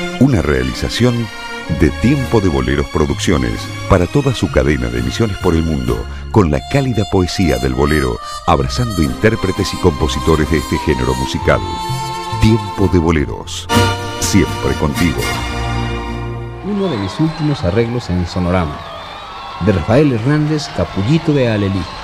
Una realización de Tiempo de Boleros Producciones para toda su cadena de emisiones por el mundo, con la cálida poesía del bolero, abrazando intérpretes y compositores de este género musical. Tiempo de Boleros, siempre contigo. Uno de mis últimos arreglos en Sonorama, de Rafael Hernández, Capullito de Alelí.